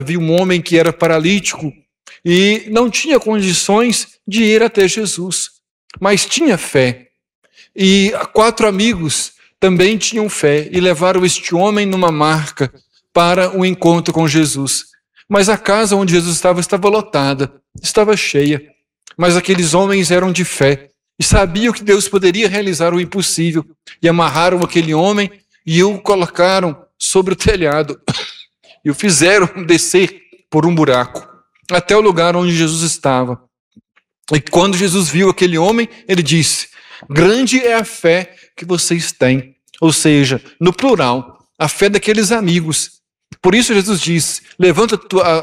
havia um homem que era paralítico e não tinha condições de ir até Jesus, mas tinha fé. E 4 amigos também tinham fé e levaram este homem numa marca para o encontro com Jesus. Mas a casa onde Jesus estava lotada, estava cheia. Mas aqueles homens eram de fé e sabiam que Deus poderia realizar o impossível. E amarraram aquele homem e o colocaram sobre o telhado e o fizeram descer por um buraco até o lugar onde Jesus estava. E quando Jesus viu aquele homem, ele disse: grande é a fé que vocês têm. Ou seja, no plural, a fé daqueles amigos. Por isso Jesus disse: levanta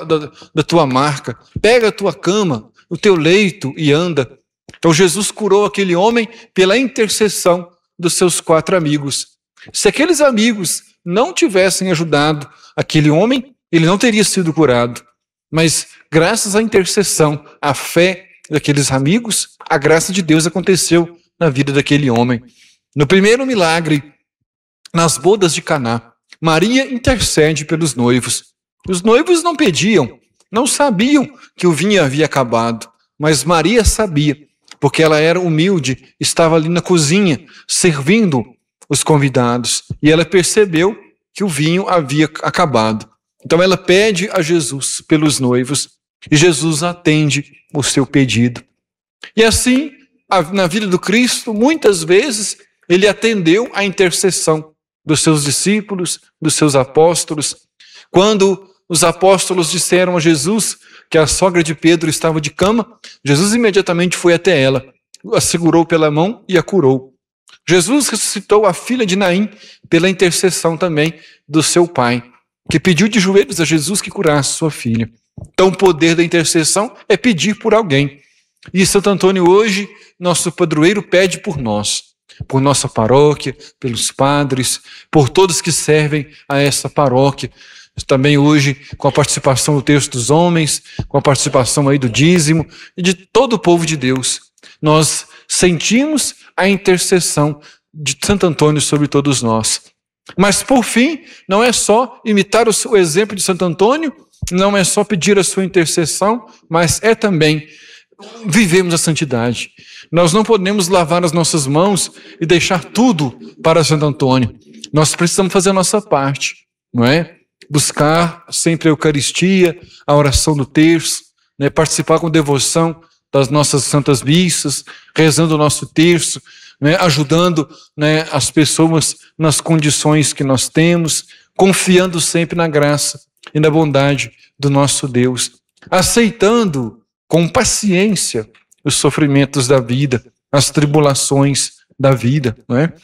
da tua marca, pega a tua cama, o teu leito e anda. Então Jesus curou aquele homem pela intercessão dos seus 4 amigos. Se aqueles amigos não tivessem ajudado aquele homem, ele não teria sido curado. Mas graças à intercessão, à fé daqueles amigos, a graça de Deus aconteceu na vida daquele homem. No primeiro milagre, nas bodas de Caná, Maria intercede pelos noivos. Os noivos não pediam, não sabiam que o vinho havia acabado, mas Maria sabia, porque ela era humilde, estava ali na cozinha, servindo os convidados, e ela percebeu que o vinho havia acabado. Então ela pede a Jesus pelos noivos, e Jesus atende o seu pedido. E assim, na vida do Cristo, muitas vezes, ele atendeu à intercessão dos seus discípulos, dos seus apóstolos. Quando os apóstolos disseram a Jesus que a sogra de Pedro estava de cama, Jesus imediatamente foi até ela, a segurou pela mão e a curou. Jesus ressuscitou a filha de Naim pela intercessão também do seu pai, que pediu de joelhos a Jesus que curasse sua filha. Então o poder da intercessão é pedir por alguém. E Santo Antônio hoje, nosso padroeiro, pede por nós, por nossa paróquia, pelos padres, por todos que servem a essa paróquia. Também hoje com a participação do Terço dos Homens, com a participação aí do dízimo e de todo o povo de Deus. Nós sentimos a intercessão de Santo Antônio sobre todos nós. Mas por fim, não é só imitar o exemplo de Santo Antônio, não é só pedir a sua intercessão, mas é também vivemos a santidade. Nós não podemos lavar as nossas mãos e deixar tudo para Santo Antônio. Nós precisamos fazer a nossa parte, não é? Buscar sempre a Eucaristia, a oração do terço, né? Participar com devoção das nossas santas missas, rezando o nosso terço, né? Ajudando, né, as pessoas nas condições que nós temos, confiando sempre na graça e na bondade do nosso Deus, aceitando com paciência os sofrimentos da vida, as tribulações da vida, não é?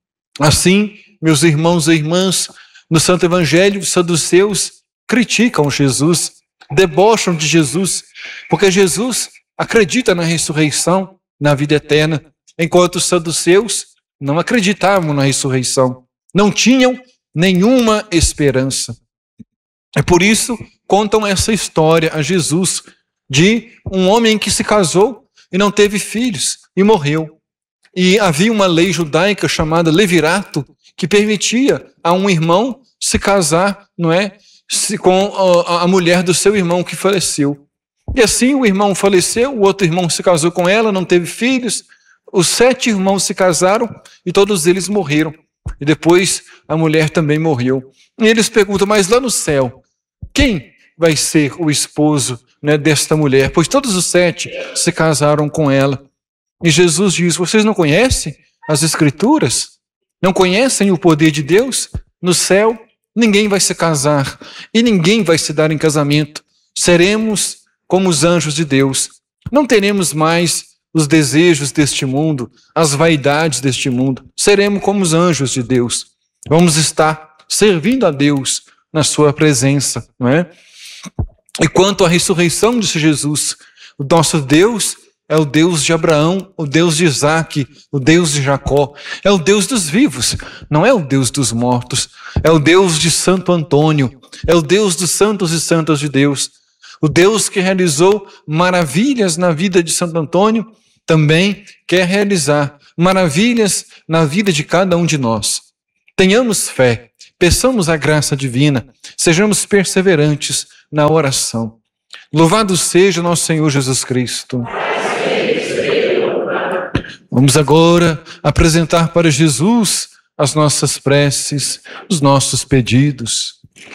Assim, meus irmãos e irmãs, no Santo Evangelho, os saduceus criticam Jesus, debocham de Jesus, porque Jesus acredita na ressurreição, na vida eterna, enquanto os saduceus não acreditavam na ressurreição, não tinham nenhuma esperança. É por isso contam essa história a Jesus de um homem que se casou e não teve filhos e morreu. E havia uma lei judaica chamada levirato que permitia a um irmão se casar, não é, com a mulher do seu irmão que faleceu. E assim o irmão faleceu, o outro irmão se casou com ela, não teve filhos. Os 7 irmãos se casaram e todos eles morreram. E depois a mulher também morreu. E eles perguntam, mas lá no céu, quem vai ser o esposo, né, desta mulher? Pois todos os 7 se casaram com ela. E Jesus diz, vocês não conhecem as Escrituras? Não conhecem o poder de Deus? No céu, ninguém vai se casar e ninguém vai se dar em casamento. Seremos como os anjos de Deus. Não teremos mais os desejos deste mundo, as vaidades deste mundo. Seremos como os anjos de Deus. Vamos estar servindo a Deus na sua presença, não é? E quanto à ressurreição, disse Jesus, o nosso Deus é o Deus de Abraão, o Deus de Isaac, o Deus de Jacó. É o Deus dos vivos, não é o Deus dos mortos. É o Deus de Santo Antônio, é o Deus dos santos e santas de Deus. O Deus que realizou maravilhas na vida de Santo Antônio também quer realizar maravilhas na vida de cada um de nós. Tenhamos fé, peçamos a graça divina, sejamos perseverantes na oração. Louvado seja nosso Senhor Jesus Cristo. Vamos agora apresentar para Jesus as nossas preces, os nossos pedidos.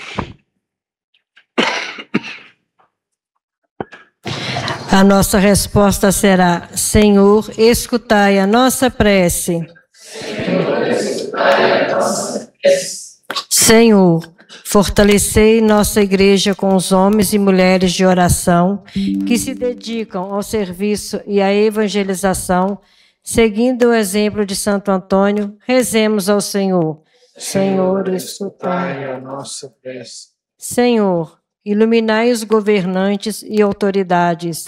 A nossa resposta será: Senhor, escutai a nossa prece. Senhor, escutai a nossa prece. Senhor, fortalecei nossa igreja com os homens e mulheres de oração que se dedicam ao serviço e à evangelização. Seguindo o exemplo de Santo Antônio, rezemos ao Senhor. Senhor, escutai a nossa prece. Senhor, iluminai os governantes e autoridades.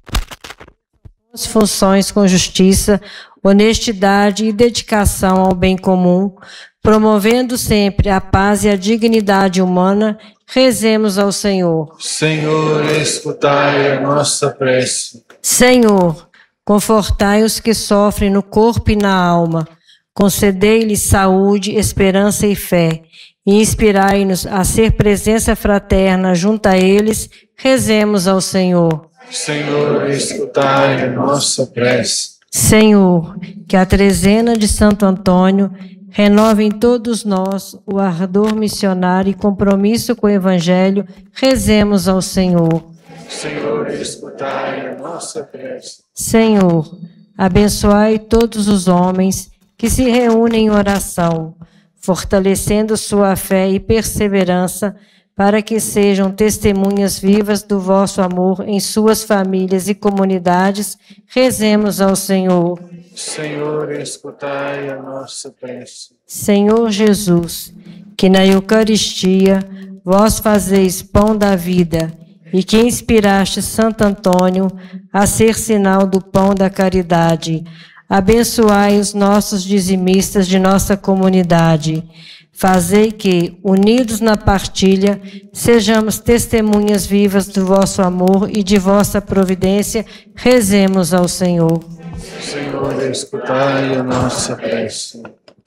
As funções com justiça, honestidade e dedicação ao bem comum, promovendo sempre a paz e a dignidade humana, rezemos ao Senhor. Senhor, escutai a nossa prece. Senhor, confortai os que sofrem no corpo e na alma, concedei-lhes saúde, esperança e fé, e inspirai-nos a ser presença fraterna junto a eles, rezemos ao Senhor. Senhor, escutai a nossa prece. Senhor, que a trezena de Santo Antônio renove em todos nós o ardor missionário e compromisso com o Evangelho, rezemos ao Senhor. Senhor, escutai a nossa prece. Senhor, abençoai todos os homens que se reúnem em oração, fortalecendo sua fé e perseverança, para que sejam testemunhas vivas do vosso amor em suas famílias e comunidades, rezemos ao Senhor. Senhor, escutai a nossa prece. Senhor Jesus, que na Eucaristia vós fazeis pão da vida e que inspiraste Santo Antônio a ser sinal do pão da caridade, abençoai os nossos dizimistas de nossa comunidade. Fazei que, unidos na partilha, sejamos testemunhas vivas do vosso amor e de vossa providência, rezemos ao Senhor. Senhor, escutai a nossa prece.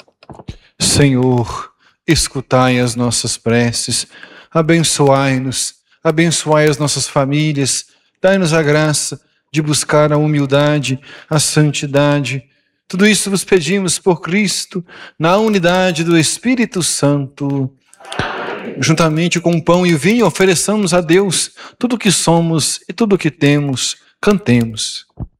Senhor, escutai as nossas preces, abençoai-nos, abençoai as nossas famílias, dai-nos a graça de buscar a humildade, a santidade. Tudo isso vos pedimos por Cristo, na unidade do Espírito Santo. Juntamente com o pão e o vinho, ofereçamos a Deus tudo o que somos e tudo o que temos. Cantemos.